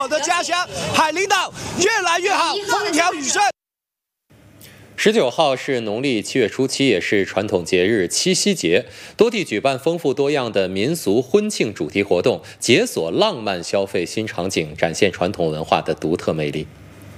我的家乡海陵岛越来越好，风调雨顺。 19号是农历7月初7，也是传统节日七夕节，多地举办丰富多样的民俗婚庆主题活动，解锁浪漫消费新场景，展现传统文化的独特魅力。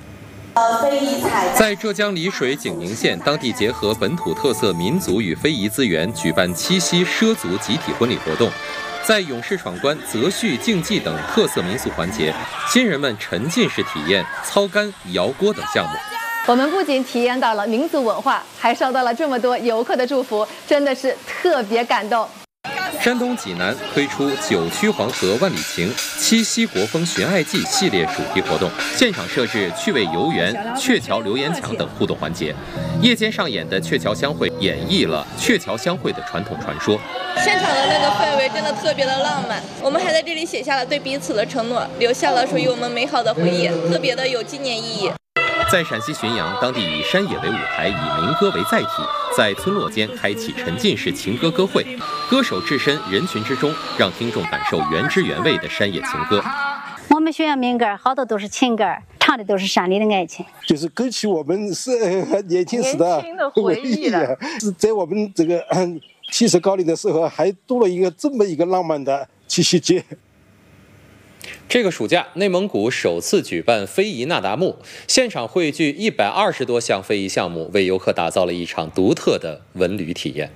在浙江丽水景宁县，当地结合本土特色民族与非遗资源，举办七夕畲族集体婚礼活动。在勇士闯关、择婿、竞技等特色民俗环节，新人们沉浸式体验操竿、摇锅等项目。 我们不仅体验到了民族文化，还收到了这么多游客的祝福，真的是特别感动。 山东济南推出9曲黄河万里情七夕国风寻爱记系列主题活动，现场设置趣味游园、鹊桥留言墙等互动环节。夜间上演的鹊桥相会演绎了鹊桥相会的传统传说。 现场的那个氛围真的特别的浪漫，我们还在这里写下了对彼此的承诺，留下了属于我们美好的回忆，特别的有纪念意义。 在陕西浔阳，当地以山野为舞台，以民歌为载体，在村落间开启沉浸式情歌歌会，歌手置身人群之中，让听众感受原汁原味的山野情歌。 我们浔阳民歌好多都是情歌，唱的都是山里的爱情， 就是勾起我们年轻时的回忆了。在我们这个70高龄的时候，还多了一个这么一个浪漫的七夕节。 这个暑假，内蒙古首次举办非遗那达慕，现场汇聚120多项非遗项目，为游客打造了一场独特的文旅体验。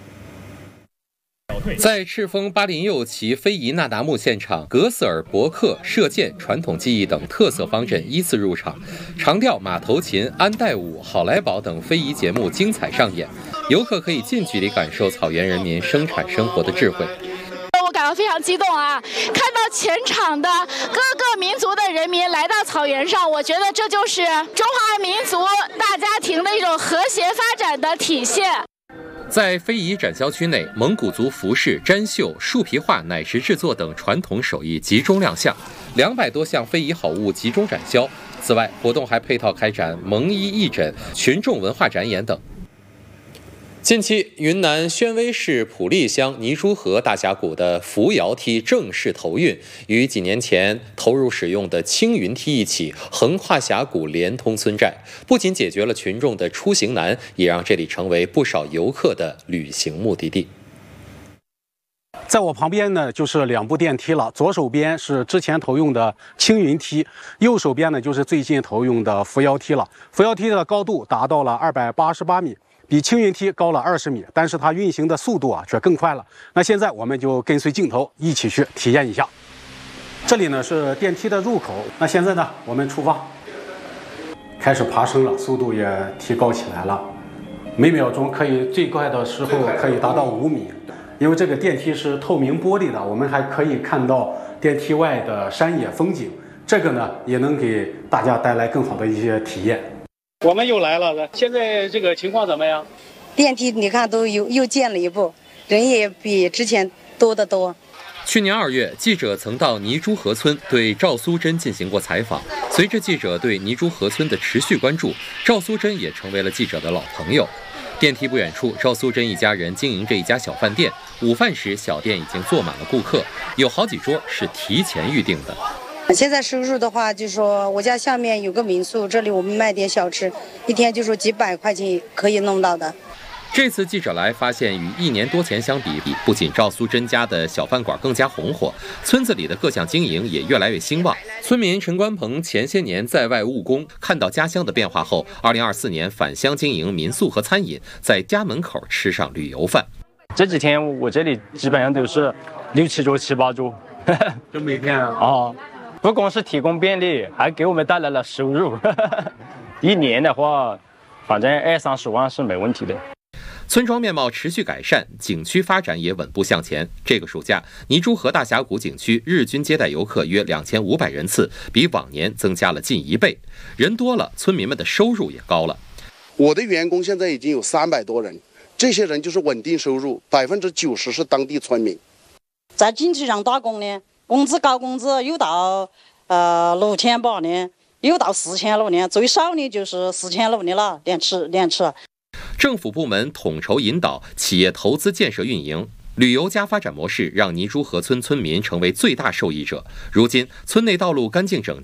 在赤峰巴林右旗非遗那达慕现场，格斯尔伯克、射箭、传统技艺等特色方阵依次入场，长调、马头琴、安代舞、好来宝等非遗节目精彩上演，游客可以近距离感受草原人民生产生活的智慧。 我感到非常激动啊！看到全场的各个民族的人民来到草原上，我觉得这就是中华民族大家庭的一种和谐发展的体现。 在非遗展销区内，蒙古族服饰、毡绣、树皮画、奶石制作等传统手艺集中亮相，200多项非遗好物集中展销。此外，活动还配套开展蒙衣义诊、群众文化展演等。近期，云南宣威市普利乡泥珠河大峡谷的扶摇梯正式投运，与几年前投入使用的青云梯一起，横跨峡谷，连通村寨，不仅解决了群众的出行难，也让这里成为不少游客的旅行目的地。 在我旁边呢，就是2部电梯了。左手边是之前投用的青云梯，右手边呢就是最近投用的扶摇梯了。扶摇梯的高度达到了288米。比青云梯高了20米，但是它运行的速度却更快了。那现在我们就跟随镜头一起去体验一下。这里呢是电梯的入口，那现在呢我们出发，开始爬升了，速度也提高起来了，每秒钟可以最快的时候可以达到5米。因为这个电梯是透明玻璃的，我们还可以看到电梯外的山野风景，这个呢也能给大家带来更好的一些体验。我们又来了，现在这个情况怎么样？ 电梯你看都又建了一部，人也比之前多得多。 去年2月，记者曾到泥珠河村对赵苏珍进行过采访。随着记者对泥珠河村的持续关注，赵苏珍也成为了记者的老朋友。电梯不远处，赵苏珍一家人经营这一家小饭店，午饭时小店已经坐满了顾客，有好几桌是提前预定的。 现在收入的话，就说我家下面有个民宿，这里我们卖点小吃，一天就说几百块钱可以弄到的。 这次记者来发现，与1年多前相比，不仅赵苏珍家的小饭馆更加红火，村子里的各项经营也越来越兴旺。村民陈关鹏前些年在外务工，看到家乡的变化后，2024年返乡经营民宿和餐饮，在家门口吃上旅游饭。 这几天我这里基本上都是6、7桌、7、8桌， 就每天啊。 不光是提供便利，还给我们带来了收入。1年的话，反正20-30万是没问题的。 村庄面貌持续改善，景区发展也稳步向前。这个暑假，泥珠河大峡谷景区日均接待游客约2500人次，比往年增加了近1倍。人多了，村民们的收入也高了。 我的员工现在已经有300多人，这些人就是稳定收入，90%是当地村民。 在景区上打工呢，工资高，工资有到6800呢，有到4000多呢，最少呢就是4000多的了，连吃。政府部门统筹引导企业投资建设运营， 旅游加发展模式让泥珠河村村民成为最大受益者。如今，村内道路干净整